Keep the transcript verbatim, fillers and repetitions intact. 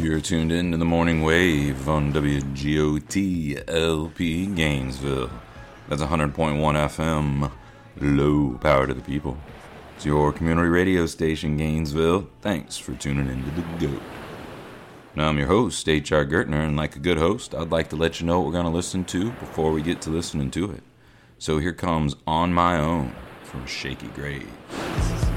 You're tuned in to the Morning Wave on W G O T L P Gainesville. That's one hundred point one F M. Low power to the people. It's your community radio station, Gainesville. Thanks for tuning in to The Goat. Now, I'm your host, H R Gertner, and like a good host, I'd like to let you know what we're going to listen to before we get to listening to it. So here comes On My Own from Shaky Grave.